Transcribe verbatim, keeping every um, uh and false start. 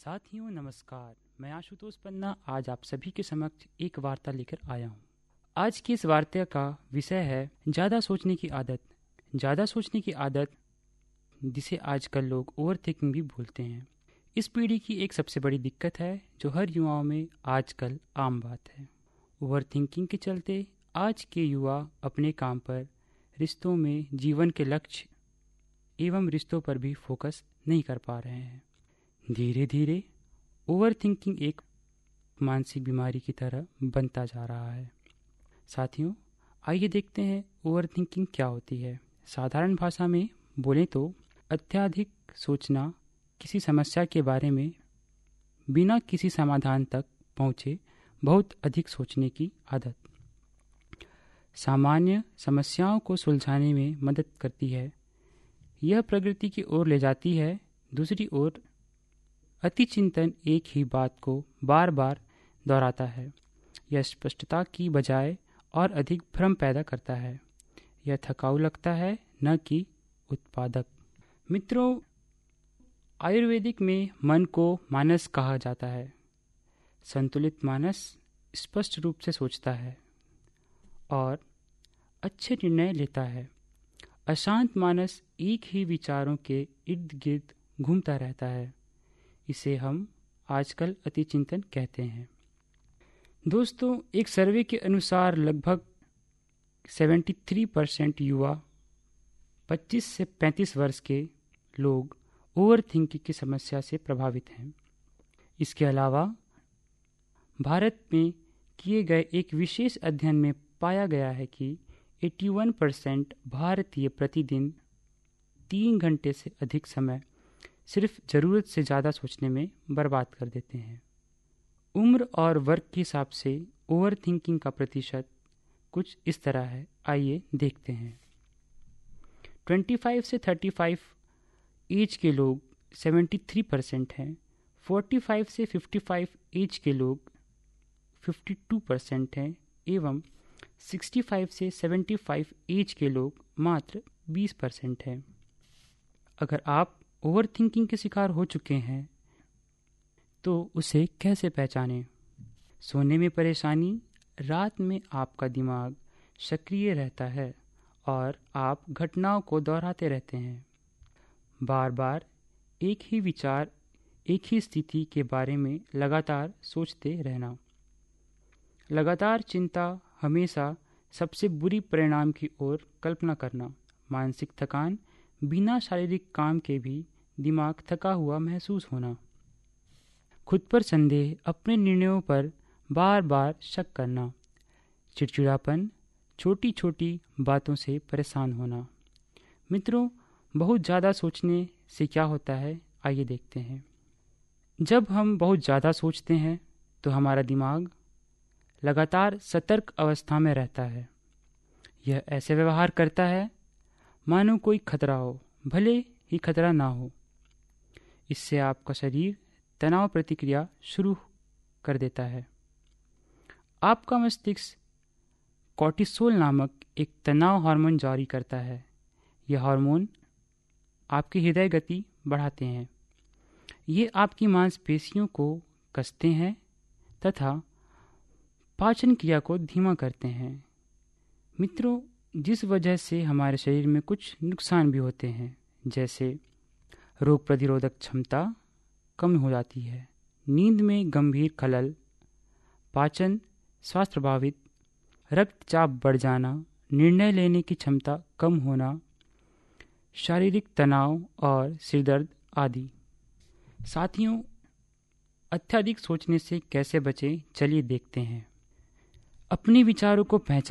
साथियों नमस्कार, मैं आशुतोष पन्ना आज आप सभी के समक्ष एक वार्ता लेकर आया हूँ। आज की इस वार्ता का विषय है ज़्यादा सोचने की आदत। ज़्यादा सोचने की आदत, जिसे आजकल लोग ओवर थिंकिंग भी बोलते हैं, इस पीढ़ी की एक सबसे बड़ी दिक्कत है जो हर युवाओं में आजकल आम बात है। ओवर थिंकिंग के चलते आज के युवा अपने काम पर, रिश्तों में, जीवन के लक्ष्य एवं रिश्तों पर भी फोकस नहीं कर पा रहे हैं। धीरे धीरे ओवर थिंकिंग एक मानसिक बीमारी की तरह बनता जा रहा है। साथियों, आइए देखते हैं ओवर थिंकिंग क्या होती है। साधारण भाषा में बोलें तो अत्यधिक सोचना, किसी समस्या के बारे में बिना किसी समाधान तक पहुँचे बहुत अधिक सोचने की आदत सामान्य समस्याओं को सुलझाने में मदद करती है। यह प्रगति की ओर ले जाती है। दूसरी ओर अति चिंतन एक ही बात को बार बार दोहराता है। यह स्पष्टता की बजाय और अधिक भ्रम पैदा करता है। यह थकाऊ लगता है, न कि उत्पादक। मित्रों, आयुर्वेदिक में मन को मानस कहा जाता है। संतुलित मानस स्पष्ट रूप से सोचता है और अच्छे निर्णय लेता है। अशांत मानस एक ही विचारों के इर्द गिर्द घूमता रहता है। इसे हम आजकल अति चिंतन कहते हैं। दोस्तों, एक सर्वे के अनुसार लगभग तिहत्तर परसेंट युवा पच्चीस से पैंतीस वर्ष के लोग ओवर थिंकिंग की समस्या से प्रभावित हैं। इसके अलावा भारत में किए गए एक विशेष अध्ययन में पाया गया है कि इक्यासी परसेंट भारतीय प्रतिदिन तीन घंटे से अधिक समय सिर्फ ज़रूरत से ज़्यादा सोचने में बर्बाद कर देते हैं। उम्र और वर्ग के हिसाब से ओवर थिंकिंग का प्रतिशत कुछ इस तरह है। आइए देखते हैं। पच्चीस से पैंतीस एज के लोग तिहत्तर परसेंट हैं। पैंतालीस से पचपन एज के लोग बावन परसेंट हैं एवं पैंसठ से पचहत्तर एज के लोग मात्र बीस परसेंट हैं। अगर आप ओवर थिंकिंग के शिकार हो चुके हैं तो उसे कैसे पहचानें? सोने में परेशानी, रात में आपका दिमाग सक्रिय रहता है और आप घटनाओं को दोहराते रहते हैं। बार बार एक ही विचार, एक ही स्थिति के बारे में लगातार सोचते रहना। लगातार चिंता, हमेशा सबसे बुरी परिणाम की ओर कल्पना करना। मानसिक थकान, बिना शारीरिक काम के भी दिमाग थका हुआ महसूस होना। खुद पर संदेह, अपने निर्णयों पर बार बार शक करना। चिड़चिड़ापन, छोटी छोटी बातों से परेशान होना। मित्रों, बहुत ज़्यादा सोचने से क्या होता है, आइए देखते हैं। जब हम बहुत ज़्यादा सोचते हैं तो हमारा दिमाग लगातार सतर्क अवस्था में रहता है। यह ऐसे व्यवहार करता है मानो कोई खतरा हो, भले ही खतरा ना हो। इससे आपका शरीर तनाव प्रतिक्रिया शुरू कर देता है। आपका मस्तिष्क कॉर्टिसोल नामक एक तनाव हार्मोन जारी करता है। यह हार्मोन आपकी हृदय गति बढ़ाते हैं। ये आपकी मांसपेशियों को कसते हैं तथा पाचन क्रिया को धीमा करते हैं। मित्रों, जिस वजह से हमारे शरीर में कुछ नुकसान भी होते हैं, जैसे रोग प्रतिरोधक क्षमता कम हो जाती है, नींद में गंभीर खलल, पाचन स्वास्थ्य प्रभावित, रक्तचाप बढ़ जाना, निर्णय लेने की क्षमता कम होना, शारीरिक तनाव और सिरदर्द आदि। साथियों, अत्यधिक सोचने से कैसे बचें, चलिए देखते हैं। अपने विचारों को पहचानें।